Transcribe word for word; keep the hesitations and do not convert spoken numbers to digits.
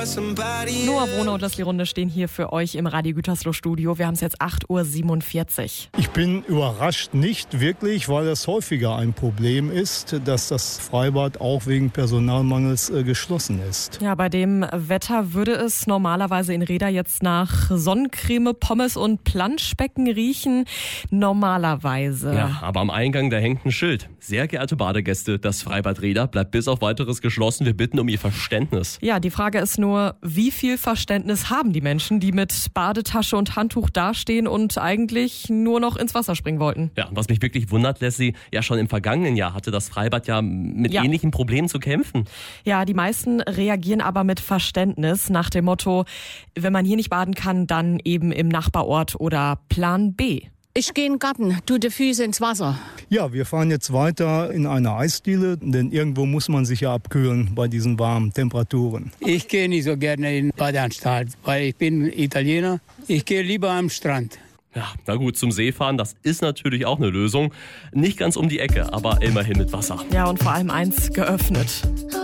Noah Brunner und Leslie Runde stehen hier für euch im Radio Gütersloh Studio. Wir haben es jetzt acht Uhr siebenundvierzig. Ich bin überrascht nicht wirklich, weil es häufiger ein Problem ist, dass das Freibad auch wegen Personalmangels äh, geschlossen ist. Ja, bei dem Wetter würde es normalerweise in Reda jetzt nach Sonnencreme, Pommes und Planschbecken riechen. Normalerweise. Ja, aber am Eingang, da hängt ein Schild. Sehr geehrte Badegäste, das Freibad Reda bleibt bis auf Weiteres geschlossen. Wir bitten um Ihr Verständnis. Ja, die Frage ist nur, wie viel Verständnis haben die Menschen, die mit Badetasche und Handtuch dastehen und eigentlich nur noch ins Wasser springen wollten? Ja, was mich wirklich wundert, Leslie, ja schon im vergangenen Jahr hatte das Freibad ja mit ja. ähnlichen Problemen zu kämpfen. Ja, die meisten reagieren aber mit Verständnis nach dem Motto, wenn man hier nicht baden kann, dann eben im Nachbarort oder Plan B. Ich gehe in den Garten, tu die Füße ins Wasser. Ja, wir fahren jetzt weiter in eine Eisdiele, denn irgendwo muss man sich ja abkühlen bei diesen warmen Temperaturen. Ich gehe nicht so gerne in die Badeanstalt, weil ich bin Italiener. Ich gehe lieber am Strand. Ja, na gut, zum Seefahren, das ist natürlich auch eine Lösung. Nicht ganz um die Ecke, aber immerhin mit Wasser. Ja, und vor allem eins, geöffnet.